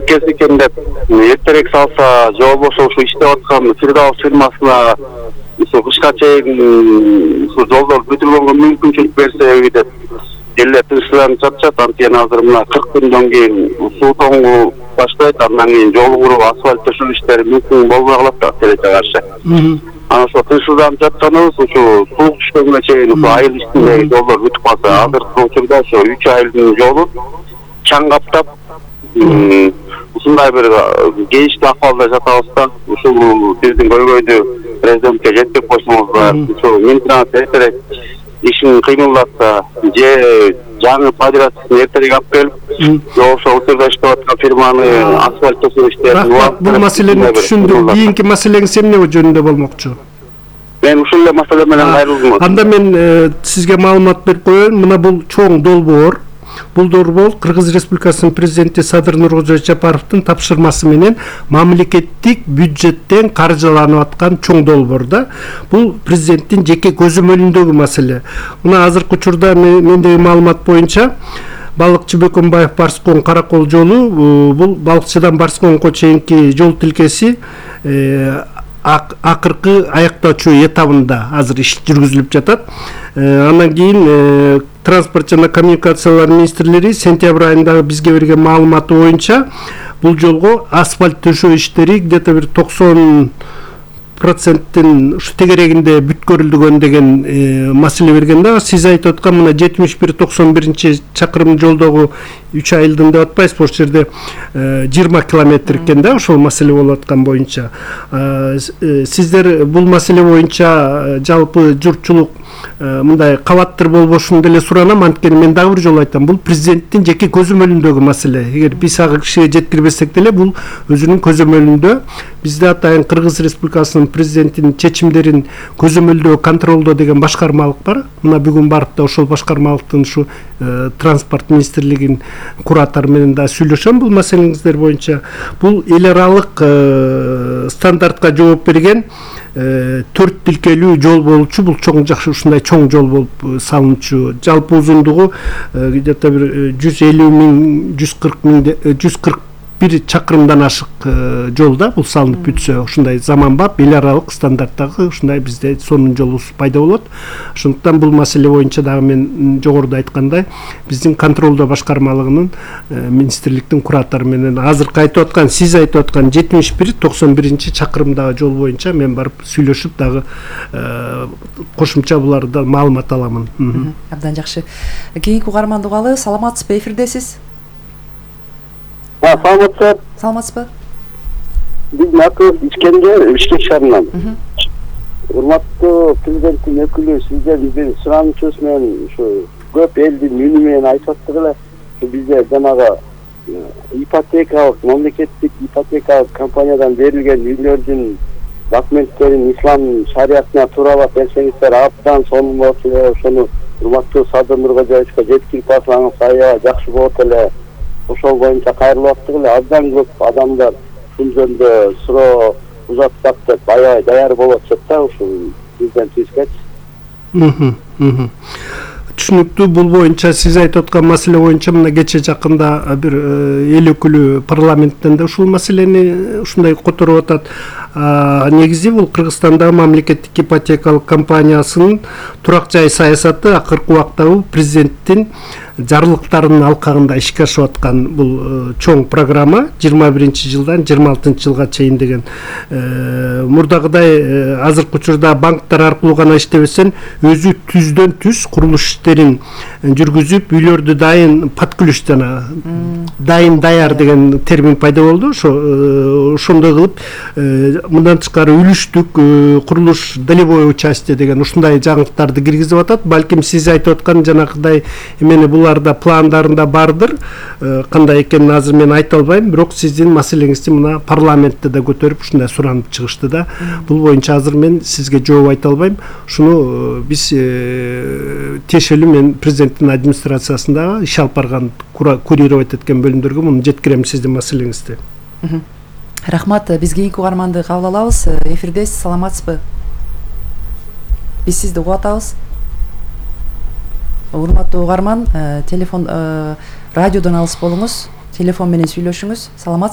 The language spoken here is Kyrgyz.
тилкеси экен деп эртерээк салса же болбосо ушу иштеп аткан Фирдаус фирмасына кышка чейин ушу жолдор бүтүргөнгө мүмкүнчүлүк берсе деп эле тынчсызданып жатышат. Анткени азыр мына 40 күндөн кийин суу тоңуу баштайт, андан кийин жол куруп асфальт төшөө иштери мүмкүн болбой калат да тилекке каршы. Ana şu tınçsızdan жатсаныз, şu soğuk düşkönüne çeyin, şu ayıl üstündeki yollar bütüp kalsa, hazır soğukçurda şu 3 ayılın yolu çan kaptap, usunday bir genişli ahvalda жатабызda, şu bizdin көйгөйдү президентке жеткирип койсоңуздар, şu Минтранс эртерээк ишин кыймылдатса, же жаңы подрядчысын эртерээк алып келип, же ошо учурда иштеп аткан фирманы асфальт төсөө иштерин бул маселени түшүндүм. Кийинки маселеңиз эмне жөнүндө болмокчу? Мен ушул эле маселе менен кайрылдым. Анда мен сизге маалымат берип коеюн. Мына бул чоң долбоор. Бул долбоор Кыргыз Республикасынын президенти Садыр Нуркожоевич Жапаровдун тапшырмасы менен мамлекеттик бюджеттен каржыланып аткан чоң долбоор да. Бул президенттин жеке көзөмөлүндөгү маселе. Мына азыркы учурда мендеги маалымат боюнча Балыкчы Бөкөнбаев Барскон Каракол жолу, бул Балыкчыдан Барсконго чейинки жол тилкеси акыркы аяктоочу этабында азыр иш жүргүзүлүп жатат. Андан кийин Транспорт жана коммуникациялар министрлери сентябрь айында бизге берген маалыматы боюнча бул жолго асфальт төшөө иштери где-то бир 90%-тин ушу тегерегинде бүткөрүлдүгөн деген маселе берген да. Сиз айтып аткан мына 71-91 чакырым жолдогу 3 айылдын деп атпайсыз, ошол жерде 20 километр экен да, ошол маселе болуп аткан боюнча. Сиздер бул маселе боюнча жалпы журтчулук мындай кабаттыр болбошун деле суранам. Анткени мен дагы бир жолу айтам, бул президенттин жеке көзөмөлүндөгү маселе. Эгер биз ага кишиге жеткирбесек деле, бул өзүнүн көзөмөлүндө. Бизде атайын Кыргыз Республикасынын президентинин чечимдерин көзөмөлдөө, контролдоо деген башкармалык бар. Мына бүгүн барып да ошол башкармалыктын ушу транспорт министрлигинин куратору менен да сүйлөшөм бул маселеңиздер боюнча. Бул эл аралык стандартка жооп берген 4 тилкелүү жол болчу. Бул чоң жакшы ушундай чоң жол болуп салынчу. Жалпы узундугу где-то бир 141 чакырымдан ашык жолда бул салынып бүтсө, ушундай заманбап эл аралык стандарттагы ушундай бизде сонун жолубуз пайда болот. Ошондуктан бул маселе боюнча дагы мен жогоруда айткандай биздин контролдоо башкармалыгынын министрликтин куратору менен азыркы айтып аткан, сиз айтып аткан 71-91 чакырымдагы жол боюнча мен барып сүйлөшүп дагы кошумча булардан маалымат аламын. Абдан жакшы. Кийинки угармандык угалы, саламатсызбы, эфирдесиз? Саламатсызбы? Биздин акыбыз Бишкек шаарынан. Урматтуу президенттин өкүлү, сиздердин бир суранычыңыз менен ушу көп элдин үнү менен айтып аттык эле. Бизде жанагы ипотекалык, мамлекеттик ипотекалык компаниядан берилген үйлөрдүн документтерин ислам шариятына тууралап берсеңиздер абдан сонун болот эле. Ошону урматтуу Садыр Нуркожоевичке жеткирип алсаңыз аябай жакшы болот эле. Ошол боюнча кайрылып аттык эле. Абдан көп адамдар ушул жөнүндө суроо узатсак деп аябай даяр болуп атышат да ушул президентибизге. Түшүнүктүү. Бул боюнча сиз айтып аткан маселе боюнча мына кече жакында бир эл өкүлү парламенттен да ушул маселени ушундай которуп атат. Негизи бул Кыргызстандагы мамлекеттик ипотекалык компаниясынын турак жай саясаты акыркы убакта президенттин жарлыктарынын алкагында ишке ашып аткан бул чоң программа 21-жылдан 26-жылга чейин деген. Мурдагыдай азыркы учурда банктар аркылуу гана иштебесен, өзү түздөн түз курулуш иштерин жүргүзүп, үйлөрдү дайын подключ жана дайын даяр деген термин пайда болду. Ошондой кылып мындан тышкары үлүштүк курулуш долевое участие деген ушундай жаңылыктарды киргизип атат. Балким сиз айтып аткан жанагыдай эмени буларда пландарында бардыр. Кандай экенин азыр мен айта албайм, бирок сиздин маселеңизди мына парламентте да көтөрүп ушундай суранып чыгышты да. Бул боюнча азыр мен сизге жооп айта албайм. Ушуну биз тиешелүү мен президенттин администрациясында иш алып барган, курировать эткен бөлүмдөргө муну жеткирем сиздин маселеңизди. Рахмат. Биз кийинки угарманды кабыл алабыз. Эфирдесиз, саламатсызбы? Биз сизди угуп атабыз. Урматтуу угарман, телефон радиодон алыс болуңуз, телефон менен сүйлөшүңүз. Саламатсызбы?